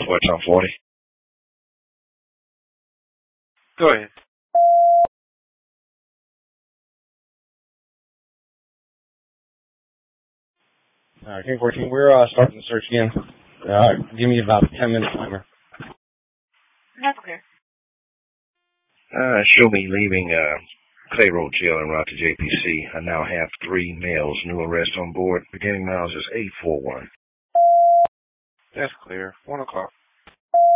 What's on 40? Go ahead. Alright, King 14, we're starting the search again. Give me about 10-minute timer. That's okay. Show me leaving Clay Road Jail en route to JPC. I now have 3 males. New arrest on board. Beginning miles is 841. That's clear. 1 o'clock.